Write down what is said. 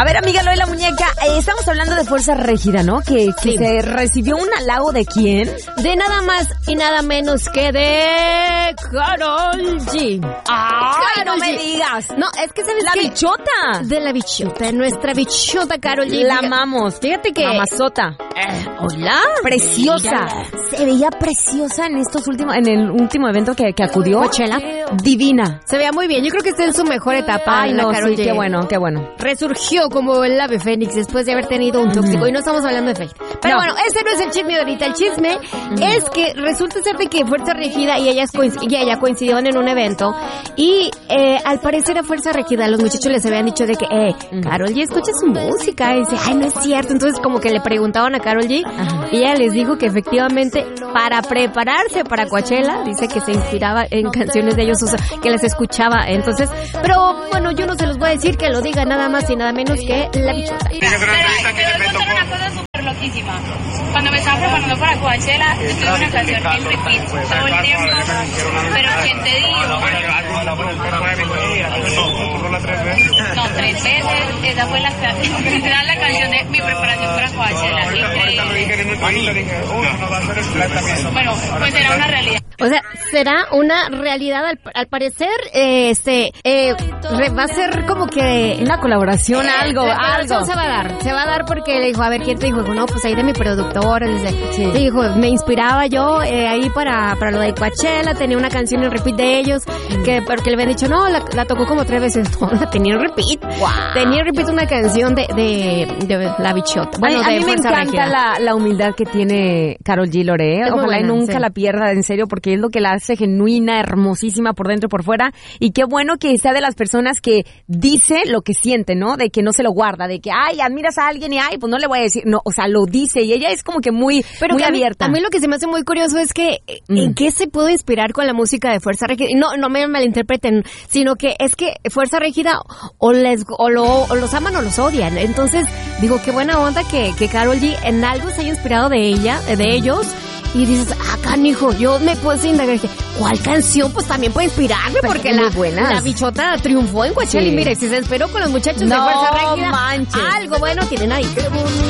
A ver, amiga Lola Muñeca, estamos hablando de Fuerza Régida, ¿no? Que se recibió un halago ¿de quién? De nada más y nada menos que de Karol G. ¡Ay, no me digas! No, es que ¿sabes ¡La qué? bichota! De la bichota, nuestra bichota Karol G. La amamos. Fíjate que... Mamazota. Hola. Preciosa. Mírala. Se veía preciosa en en el último evento que acudió. Coachella. Divina. Se veía muy bien. Yo creo que está en su mejor etapa. Ay, la no, Karol sí, G. qué bueno, qué bueno. Resurgió como el ave fénix después de haber tenido un tóxico. Y no estamos hablando de Faith. Pero bueno, ese no es el chisme de ahorita. El chisme es que resulta ser de que Fuerza Régida y ella coincidieron en un evento. Y al parecer a Fuerza Régida los muchachos les habían dicho de que, Karol G escucha su música. Y dice, ay, no es cierto. Entonces como que le preguntaban a Karol G. Y ella les dijo que efectivamente para prepararse para Coachella, dice que se inspiraba en canciones de ellos, o sea, que las escuchaba. Entonces, pero bueno, yo no se los voy a decir, que lo diga nada más y nada menos que la bichota. Te voy a contar una cosa súper loquísima. Cuando me estaba preparando para Coachella, tuve una canción en repeat todo el tiempo. Pero ¿quién te digo? No, 3 veces. Esa fue la canción de mi preparación para Coachella. Increíble. Bueno, pues era una realidad. O sea, será una realidad al parecer, va a ser como que una colaboración, algo. Se va a dar porque le dijo, a ver, ¿quién te dijo? No, pues ahí de mi productora, dice, dijo, me inspiraba yo ahí para lo de Coachella, tenía una canción en repeat de ellos, porque le habían dicho, no, la tocó como 3 veces, no, la tenía en repeat. Wow. Tenía en repeat una canción de la bichota. Bueno, a mí me encanta Régida. la humildad que tiene Karol G, Lore. Ojalá y nunca la pierda, en serio, porque es lo que la hace genuina, hermosísima por dentro y por fuera. Y qué bueno que sea de las personas que dice lo que siente, ¿no? De que no se lo guarda, de que, ay, admiras a alguien y, ay, pues no le voy a decir. No, o sea, lo dice y ella es como que muy abierta. A mí lo que se me hace muy curioso es que ¿en qué se puede inspirar con la música de Fuerza Régida? No me malinterpreten, sino que es que Fuerza Régida o los aman o los odian. Entonces, digo, qué buena onda que Karol G en algo se haya inspirado de ellos. Y dices, canijo, yo me puse a indagar, ¿cuál canción? Pues también puede inspirarme, porque la bichota triunfó en Coachella. Y mire, si se esperó con los muchachos de Fuerza Régida, algo bueno tienen ahí.